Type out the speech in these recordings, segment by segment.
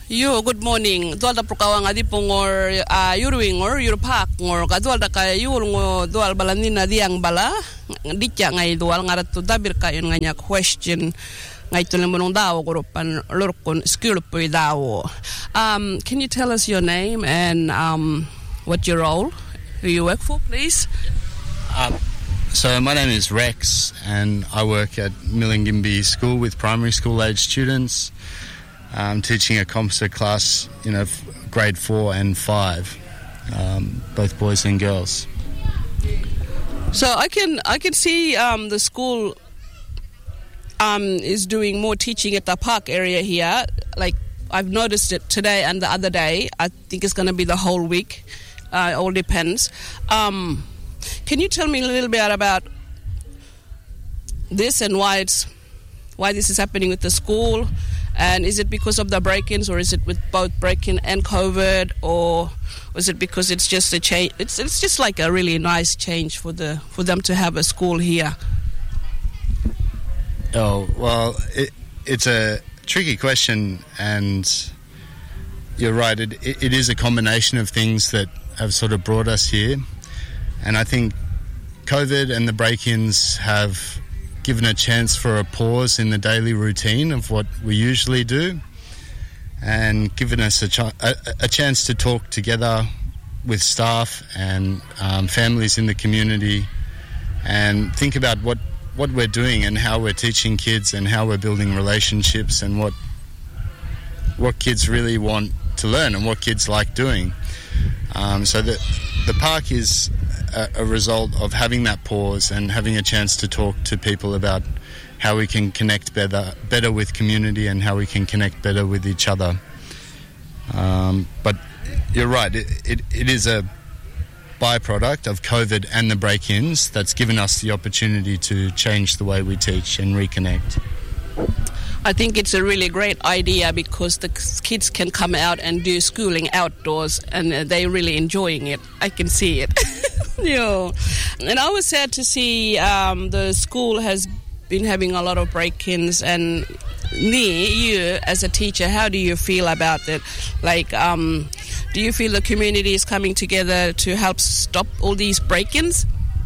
Yo, good morning. Dual da prokawang adi pongor yuruingor yurupak ngor kadual da kaya yul ngo dual balanina diang bala ditya ngai dual ngarat tu dabir kayon nganya question ngai tulemunong daw grupan lurkon school pui daw. Can you tell us your name and what your role? Who you work for, please? So my name is Rex, and I work at Millingimby School with primary school age students. Teaching a composite class, grade 4 and 5, both boys and girls. So I can see the school is doing more teaching at the park area here. Like I've noticed it today and the other day. I think it's going to be the whole week. It all depends. Can you tell me a little bit about this and why this is happening with the school? And is it because of the break-ins, or is it with both break-in and COVID, or is it because it's just a change? It's just like a really nice change for them to have a school here. Oh well, it's a tricky question, and you're right. It is a combination of things that have sort of brought us here, and I think COVID and the break-ins have given a chance for a pause in the daily routine of what we usually do, and given us a chance to talk together with staff and families in the community and think about what we're doing and how we're teaching kids and how we're building relationships and what kids really want to learn and what kids like doing. So the park is a result of having that pause and having a chance to talk to people about how we can connect better with community and how we can connect better with each other. But you're right, it is a byproduct of COVID and the break-ins that's given us the opportunity to change the way we teach and reconnect. I think it's a really great idea because the kids can come out and do schooling outdoors, and they're really enjoying it. I can see it. Yeah. And I was sad to see the school has been having a lot of break-ins. And you, as a teacher, how do you feel about it? Like, do you feel the community is coming together to help stop all these break-ins?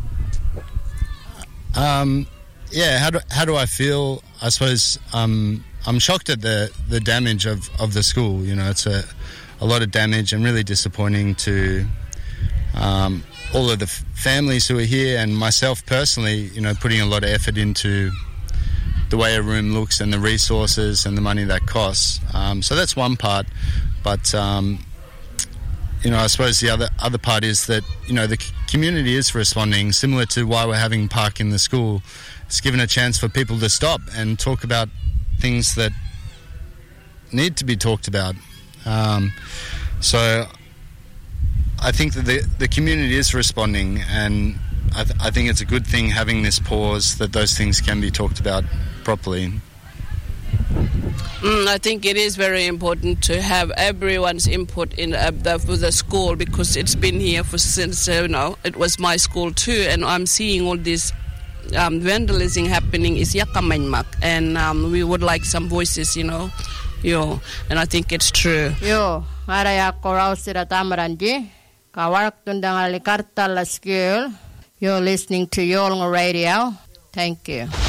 Yeah, how do I feel? I suppose I'm shocked at the damage of the school. It's a lot of damage and really disappointing to all of the families who are here and myself personally, putting a lot of effort into the way a room looks and the resources and the money that costs. So that's one part. But, I suppose the other part is that, the community is responding, similar to why we're having park in the school. It's given a chance for people to stop and talk about things that need to be talked about. So I think that the community is responding, and I think it's a good thing having this pause that those things can be talked about properly. I think it is very important to have everyone's input in the school, because it's been here since it was my school too, and I'm seeing all this vandalism happening is Yakamanmak, and we would like some voices, and I think it's true. Maraya Korausira Tamaranji, Kawarak Tundang Alikarta La School. You're listening to Yolnga Radio. Thank you.